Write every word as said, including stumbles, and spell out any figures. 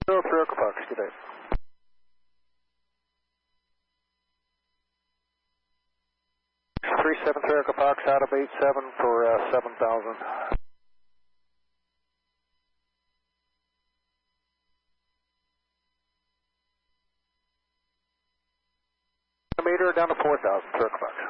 Zero three Echo Fox, good day. three seven three Echo Fox out of eight seven for uh, seven thousand. Meter down to four thousand, Echo Fox.